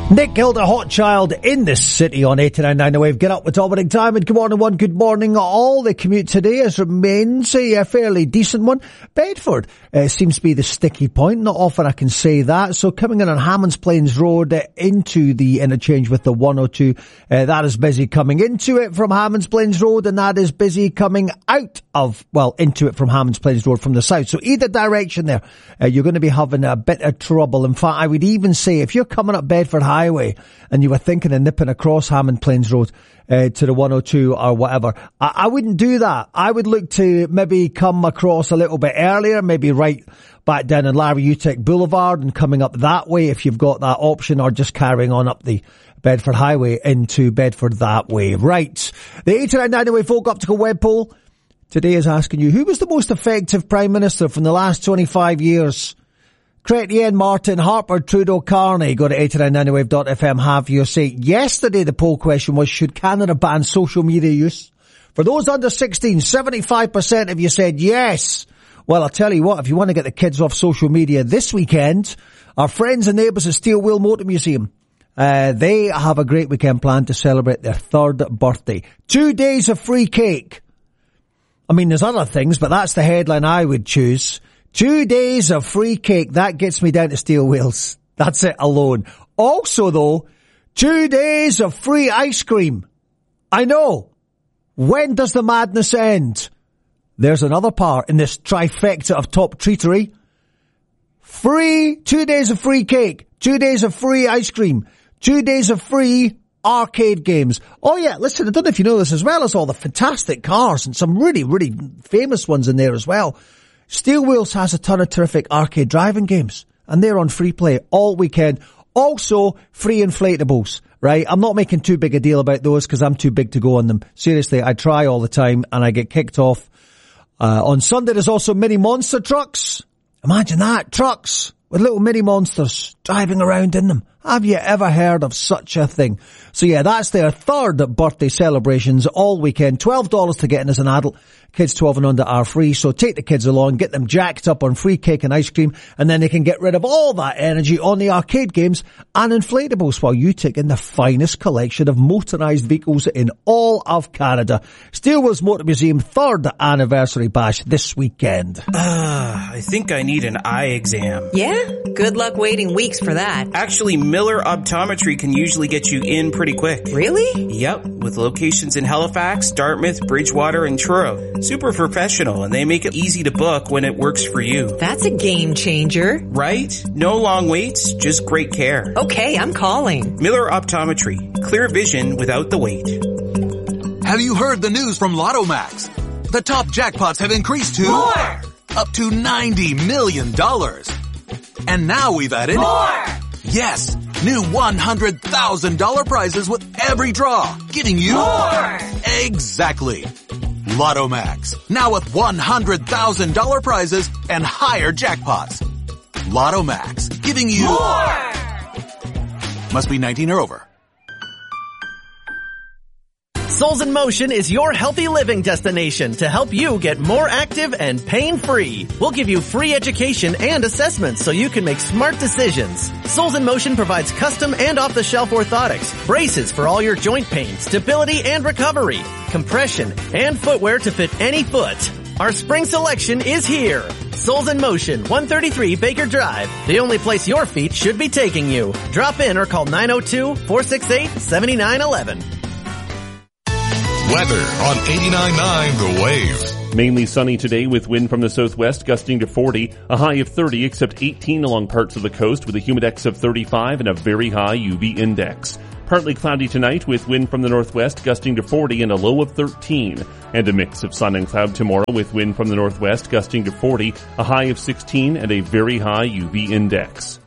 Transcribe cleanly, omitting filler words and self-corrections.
Nick Gilder, Hot Child in the city on 89.9 The Wave. Get up with Dominic Diamond. Good morning, one. Good morning, all. The commute today has remained a fairly decent one. Bedford seems to be the sticky point. Not often I can say that. So coming in on Hammonds Plains Road into the interchange with the 102, that is busy coming into it from Hammonds Plains Road, and that is busy coming out of, into it from Hammonds Plains Road from the south. So either direction there, you're going to be having a bit of trouble. In fact, I would even say if you're coming up Bedford Highway and you were thinking of nipping across Hammonds Plains Road to the 102 or whatever, I wouldn't do that. I would look to maybe come across a little bit earlier, maybe right back down on Larry Utek Boulevard and coming up that way if you've got that option, or just carrying on up the Bedford Highway into Bedford that way. Right. The 89.9 The Wave Folk Optical Web Poll today is asking you, who was the most effective Prime Minister from the last 25 years? Chrétien, Martin, Harper, Trudeau, Carney. Go to 89.9thewave.fm, have your say. Yesterday the poll question was, should Canada ban social media use? For those under 16, 75% of you said yes. Well, I'll tell you what, if you want to get the kids off social media this weekend, our friends and neighbours at Steel Wheel Motor Museum, they have a great weekend planned to celebrate their 3rd birthday. 2 days of free cake. I mean, there's other things, but that's the headline I would choose. 2 days of free cake. That gets me down to Steel Wheels. That's it alone. Also, though, 2 days of free ice cream. I know. When does the madness end? There's another part in this trifecta of top treatery. 2 days of free cake. 2 days of free ice cream. 2 days of free arcade games. Oh yeah, listen, I don't know if you know this, as well as all the fantastic cars and some really, really famous ones in there as well. Steel Wheels has a ton of terrific arcade driving games, and they're on free play all weekend. Also, free inflatables, right? I'm not making too big a deal about those because I'm too big to go on them. Seriously, I try all the time and I get kicked off. On Sunday, there's also mini monster trucks. Imagine that, trucks with little mini monsters driving around in them. Have you ever heard of such a thing? So yeah, that's their 3rd birthday celebrations all weekend. $12 to get in as an adult. Kids 12 and under are free. So take the kids along, get them jacked up on free cake and ice cream, and then they can get rid of all that energy on the arcade games and inflatables while you take in the finest collection of motorised vehicles in all of Canada. Steel Wheels Motor Museum 3rd anniversary bash this weekend. I think I need an eye exam. Yeah? Good luck waiting weeks for that. Actually, Miller Optometry can usually get you in pretty quick. Really? Yep, with locations in Halifax, Dartmouth, Bridgewater, and Truro. Super professional, and they make it easy to book when it works for you. That's a game changer. Right? No long waits, just great care. Okay, I'm calling. Miller Optometry. Clear vision without the wait. Have you heard the news from Lotto Max? The top jackpots have increased to more! Up to $90 million. And now we've added more! Yes, new $100,000 prizes with every draw, giving you more! Exactly. Lotto Max, now with $100,000 prizes and higher jackpots. Lotto Max, giving you more! Must be 19 or over. Souls in Motion is your healthy living destination to help you get more active and pain-free. We'll give you free education and assessments so you can make smart decisions. Souls in Motion provides custom and off-the-shelf orthotics, braces for all your joint pain, stability and recovery, compression, and footwear to fit any foot. Our spring selection is here. Souls in Motion, 133 Baker Drive. The only place your feet should be taking you. Drop in or call 902-468-7911. Weather on 89.9 The Wave. Mainly sunny today with wind from the southwest gusting to 40, a high of 30 except 18 along parts of the coast with a humidex of 35 and a very high UV index. Partly cloudy tonight with wind from the northwest gusting to 40 and a low of 13. And a mix of sun and cloud tomorrow with wind from the northwest gusting to 40, a high of 16 and a very high UV index.